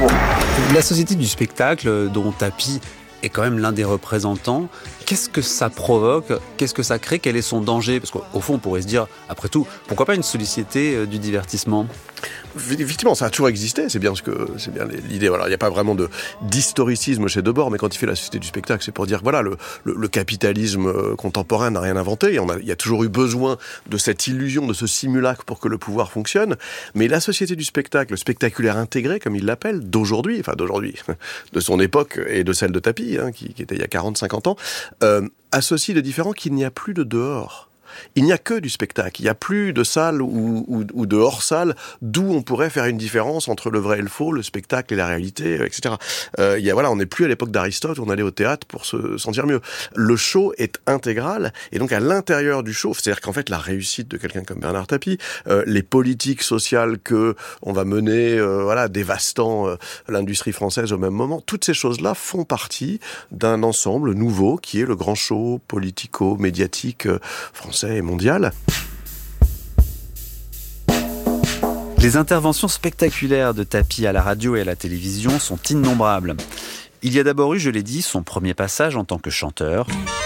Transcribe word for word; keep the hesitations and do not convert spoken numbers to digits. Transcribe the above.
La société du spectacle, dont Tapi est quand même l'un des représentants, qu'est-ce que ça provoque ? Qu'est-ce que ça crée ? Quel est son danger ? Parce qu'au fond, on pourrait se dire, après tout, pourquoi pas une société du divertissement ? Effectivement, ça a toujours existé, c'est bien ce que c'est bien l'idée. Voilà, il n'y a pas vraiment de d'historicisme chez Debord, mais quand il fait la société du spectacle, c'est pour dire voilà, le, le, le capitalisme contemporain n'a rien inventé. Et on a, il y a toujours eu besoin de cette illusion, de ce simulacre pour que le pouvoir fonctionne. Mais la société du spectacle, le spectaculaire intégré, comme il l'appelle, d'aujourd'hui, enfin d'aujourd'hui, de son époque et de celle de Tapi, hein, qui, qui était il y a quarante, cinquante ans, euh, associe de différents qu'il n'y a plus de dehors. Il n'y a que du spectacle, il n'y a plus de salle ou, ou, ou de hors-salle d'où on pourrait faire une différence entre le vrai et le faux, le spectacle et la réalité, et cetera. Euh, il y a, voilà, on n'est plus à l'époque d'Aristote où on allait au théâtre pour se sentir mieux. Le show est intégral, et donc à l'intérieur du show, c'est-à-dire qu'en fait la réussite de quelqu'un comme Bernard Tapie, euh, les politiques sociales que on va mener, euh, voilà, dévastant euh, l'industrie française au même moment, toutes ces choses-là font partie d'un ensemble nouveau qui est le grand show politico-médiatique euh, français et mondial. Les interventions spectaculaires de Tapi à la radio et à la télévision sont innombrables. Il y a d'abord eu, je l'ai dit, son premier passage en tant que chanteur.